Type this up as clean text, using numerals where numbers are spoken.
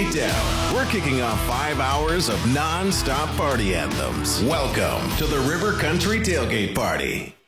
tailgate down. We're kicking off 5 hours of non-stop party anthems. Welcome to the River Country Tailgate Party.